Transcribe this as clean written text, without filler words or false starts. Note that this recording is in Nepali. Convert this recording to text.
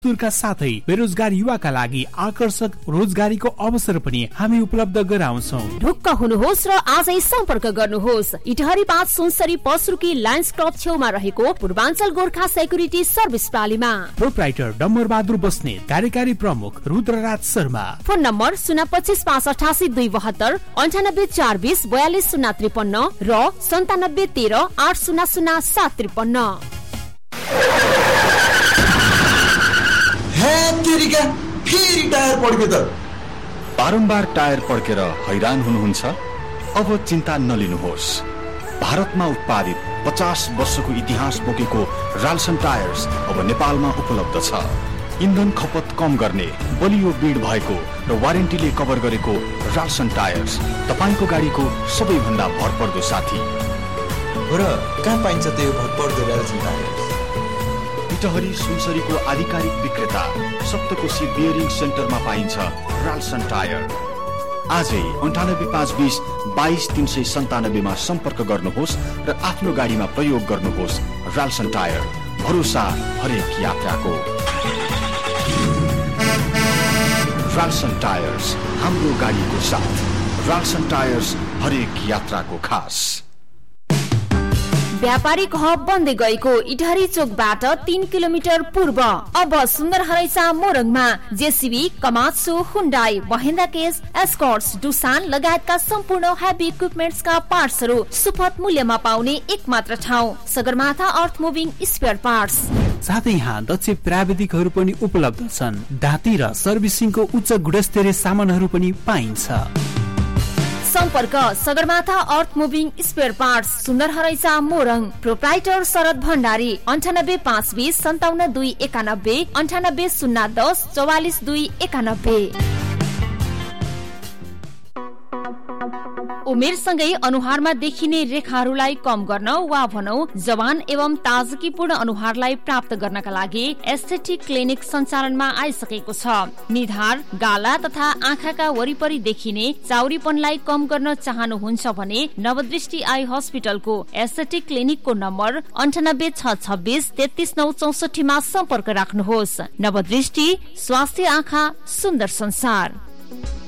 तुरका साथै बेरोजगार युवाका लागि आकर्षक रोजगारीको अवसर पनि हामी उपलब्ध गराउँछौं। ढुक्क हुनुहोस् र आजै सम्पर्क गर्नुहोस्। इटहरी 5 सुनसरी पसरुकी लायन्स क्लब छेउमा रहेको Purvanchal Gorkha security service प्रालीमा। Proprietor Dambar Bahadur Basnet, कार्यकारी प्रमुख रुद्रराज शर्मा। फोन नम्बर 025588272 9842 42053 र 9713 8000753। फेरि टायर पड्क्यो त। बारम्बार टायर पड्केर हैरान हुनुहुन्छ? अब चिन्ता नलिनुहोस्। भारतमा उत्पादित 50 वर्षको इतिहास बोकेको राल्सन टायर्स अब नेपालमा उपलब्ध छ। इन्धन खपत कम गर्ने, बलियो बिड भएको र वारेन्टीले कभर गरेको राल्सन टायर्स तपाईको गाडीको सबैभन्दा भरपर्दो साथी। हो र कहाँ पाइन्छ त्यो भरपर्दो राल्सन टायर्स? इटहरी सुनसरीको आधिकारिक विक्रेता सप्तकोशी बियरिङ सेन्टरमा पाइन्छ राल्सन टायर। आजै 9852 22397 मा सम्पर्क गर्नुहोस् र आफ्नो गाडीमा प्रयोग गर्नुहोस् राल्सन टायर। भरोसा हरेक यात्राको। राल्सन टायर्स, हाम्रो गाडीको साथ। राल्सन टायर्स, हरेक यात्राको खास। व्यापारिक हब बन्दै गएको इटहरी चोकबाट 3 किलोमिटर पूर्व अब सुन्दर हरैसा मोरङमा JCB, कमात्सु, Hyundai, Mahendra case, Escorts, Dusan लगायतका सम्पूर्ण हेभी इक्विपमेन्ट्सका पार्ट्सहरू सुपथ मूल्यमा पाउने एकमात्र ठाउँ सगरमाथा अर्थ मुभिङ स्पेयर पार्ट्स। साथै यहाँ दक्ष प्राविधिकहरू पनि उपलब्ध छन्। दाँती र सर्भिसिङको उच्च गुणस्तरीय सामानहरू पनि पाइन्छ। सम्पर्क सगरमाथा अर्थ मुभिङ स्पेयर पार्ट्स, सुन्दर हरैसा मोरङ। प्रोप्राइटर शरद भण्डारी 98520 57291 98010 44291। उमेरसँगै अनुहारमा देखिने रेखाहरूलाई कम गर्न वा भनौं जवान एवं ताजगीपूर्ण अनुहारलाई प्राप्त गर्नका लागि एस्थेटिक क्लिनिक सञ्चालनमा आइसकेको छ। निधार, गाला तथा आँखाका वरिपरि देखिने चाउरीपनलाई कम गर्न चाहनुहुन्छ भने नवदृष्टि आई हस्पिटलको एस्थेटिक क्लिनिकको नम्बर 98626 33964 मा सम्पर्क राख्नुहोस्। नवदृष्टि, स्वास्थ्य आँखा, सुन्दर संसार।